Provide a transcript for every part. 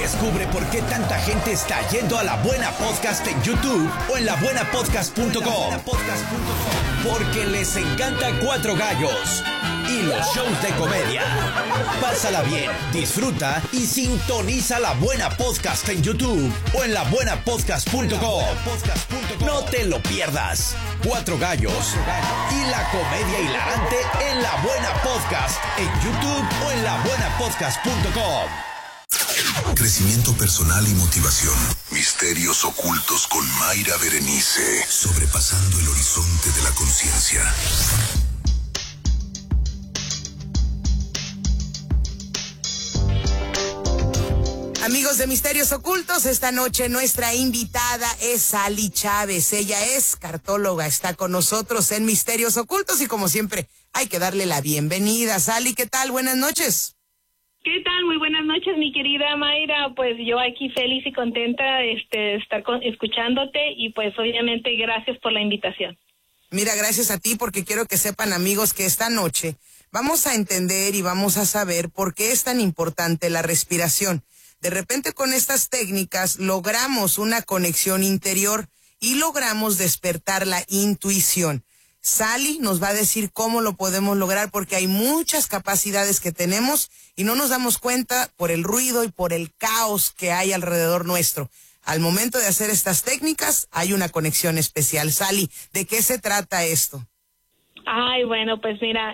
Descubre por qué tanta gente está yendo a La Buena Podcast en YouTube o en labuenapodcast.com. Porque les encanta Cuatro Gallos y los shows de comedia. Pásala bien, disfruta y sintoniza La Buena Podcast en YouTube o en labuenapodcast.com. No te lo pierdas. Cuatro Gallos y la comedia hilarante en La Buena Podcast en YouTube o en labuenapodcast.com. Crecimiento personal y motivación. Misterios ocultos con Mayra Berenice. Sobrepasando el horizonte de la conciencia. Amigos de Misterios Ocultos, esta noche nuestra invitada es Sally Chávez. Ella es cartóloga, está con nosotros en Misterios Ocultos y como siempre hay que darle la bienvenida. Sally, ¿qué tal? Buenas noches. ¿Qué tal? Muy buenas noches, mi querida Mayra. Pues yo aquí feliz y contenta de estar escuchándote y pues obviamente gracias por la invitación. Mira, gracias a ti porque quiero que sepan, amigos, que esta noche vamos a entender y vamos a saber por qué es tan importante la respiración. De repente con estas técnicas logramos una conexión interior y logramos despertar la intuición. Sally nos va a decir cómo lo podemos lograr porque hay muchas capacidades que tenemos y no nos damos cuenta por el ruido y por el caos que hay alrededor nuestro. Al momento de hacer estas técnicas hay una conexión especial. Sally, ¿de qué se trata esto? Ay, bueno, pues mira,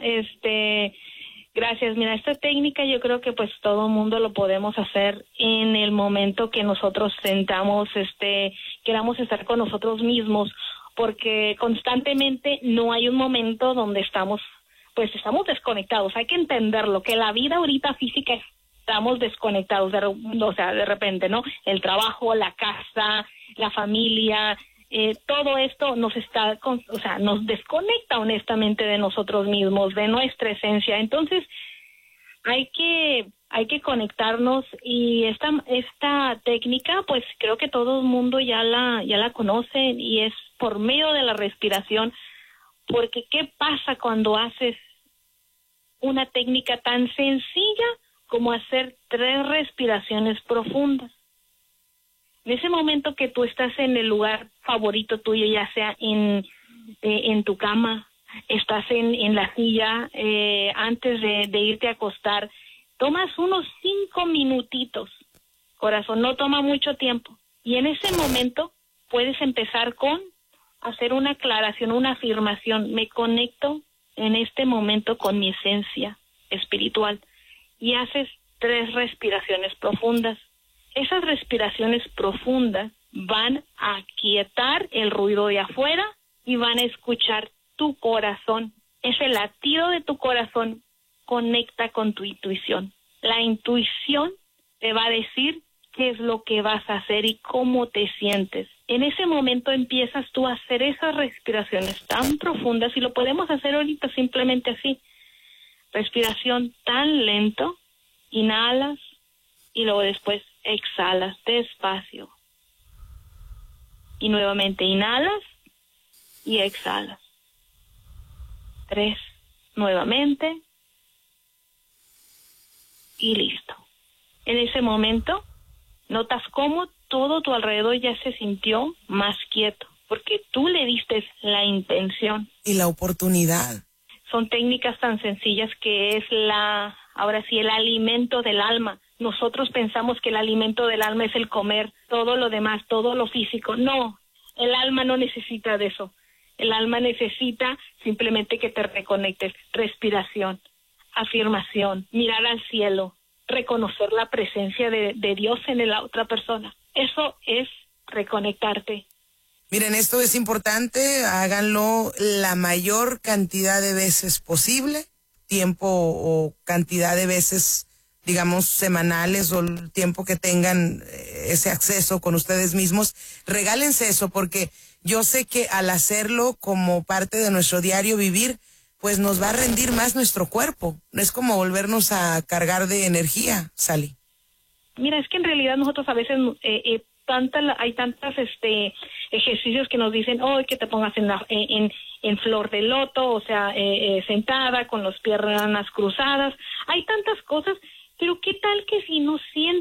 gracias. Mira, esta técnica yo creo que pues todo mundo lo podemos hacer en el momento que nosotros sentamos, queramos estar con nosotros mismos, porque constantemente no hay un momento donde estamos desconectados. Hay que entenderlo, que la vida ahorita física estamos desconectados, de repente, ¿no? El trabajo, la casa, la familia, todo esto nos desconecta honestamente de nosotros mismos, de nuestra esencia. Entonces, hay que conectarnos y esta técnica, pues creo que todo el mundo ya la conoce y es por medio de la respiración, porque ¿qué pasa cuando haces una técnica tan sencilla como hacer 3 respiraciones profundas? En ese momento que tú estás en el lugar favorito tuyo, ya sea en tu cama, estás en la silla, antes de irte a acostar, tomas unos 5 minutitos, corazón, no toma mucho tiempo. Y en ese momento puedes empezar con hacer una aclaración, una afirmación. Me conecto en este momento con mi esencia espiritual. Y haces 3 respiraciones profundas. Esas respiraciones profundas van a aquietar el ruido de afuera y van a escuchar tu corazón. Ese latido de tu corazón conecta con tu intuición. La intuición te va a decir qué es lo que vas a hacer y cómo te sientes. En ese momento empiezas tú a hacer esas respiraciones tan profundas y lo podemos hacer ahorita simplemente así. Respiración tan lento, inhalas y luego después exhalas despacio. Y nuevamente inhalas y exhalas. 3, nuevamente. Y listo. En ese momento, notas cómo todo tu alrededor ya se sintió más quieto, porque tú le diste la intención. Y la oportunidad. Son técnicas tan sencillas que es el alimento del alma. Nosotros pensamos que el alimento del alma es el comer, todo lo demás, todo lo físico. No, el alma no necesita de eso. El alma necesita simplemente que te reconectes. Respiración, afirmación, mirar al cielo, reconocer la presencia de Dios en la otra persona. Eso es reconectarte. Miren, esto es importante, háganlo la mayor cantidad de veces posible, tiempo o cantidad de veces, digamos, semanales o el tiempo que tengan ese acceso con ustedes mismos. Regálense eso porque yo sé que al hacerlo como parte de nuestro diario vivir, pues nos va a rendir más nuestro cuerpo. No es como volvernos a cargar de energía, Sally. Mira, es que en realidad nosotros a veces hay tantos ejercicios que nos dicen, que te pongas en flor de loto, o sea, sentada con las piernas cruzadas. Hay tantas cosas, pero ¿qué tal que si no sientes